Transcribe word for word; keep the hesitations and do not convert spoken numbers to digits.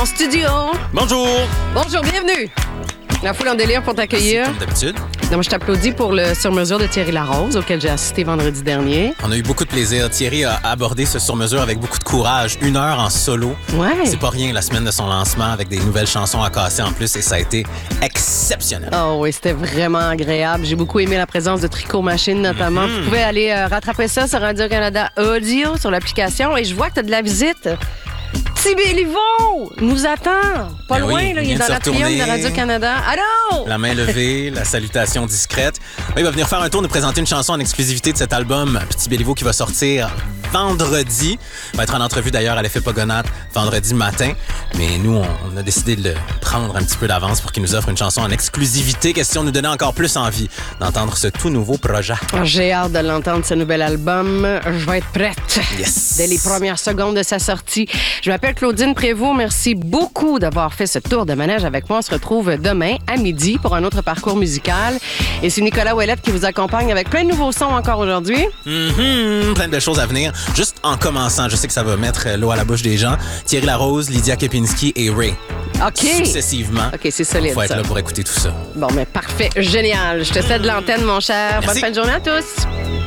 en studio. Bonjour. Bonjour, bienvenue. La foule en délire pour t'accueillir. Comme d'habitude. Non, moi, je t'applaudis pour le sur-mesure de Thierry Larose, auquel j'ai assisté vendredi dernier. On a eu beaucoup de plaisir. Thierry a abordé ce sur-mesure avec beaucoup de courage. Une heure en solo. Ouais. C'est pas rien, la semaine de son lancement, avec des nouvelles chansons à casser en plus, et ça a été exceptionnel. Oh oui, c'était vraiment agréable. J'ai beaucoup aimé la présence de Tricot Machine, notamment. Mm-hmm. Vous pouvez aller euh, rattraper ça sur Radio-Canada Audio, sur l'application. Et je vois que tu as de la visite. Petit Béliveau nous attend. Pas ben loin, oui, là, il est dans l'atrium de Radio-Canada. Allô? La main levée, la salutation discrète. Oui, il va venir faire un tour, nous présenter une chanson en exclusivité de cet album, Petit Béliveau, qui va sortir vendredi. Il va être en entrevue d'ailleurs à l'Effet Pogonat vendredi matin. Mais nous, on, on a décidé de le prendre un petit peu d'avance pour qu'il nous offre une chanson en exclusivité. Question de nous donner encore plus envie d'entendre ce tout nouveau projet. J'ai hâte de l'entendre, ce nouvel album. Je vais être prête. Yes. Dès les premières secondes de sa sortie. Je m'appelle Claudine Prévost. Merci beaucoup d'avoir fait ce tour de manège avec moi. On se retrouve demain à midi pour un autre parcours musical. Et c'est Nicolas Ouellette qui vous accompagne avec plein de nouveaux sons encore aujourd'hui. Mm-hmm. Plein de belles choses à venir. Juste en commençant, je sais que ça va mettre l'eau à la bouche des gens. Thierry Larose, Lydia Kepinski et Ray. OK. Successivement. OK, c'est solide. Il faut être ça. là pour écouter tout ça. Bon, mais parfait. Génial. Je te cède l'antenne, mon cher. Merci. Bonne fin de journée à tous.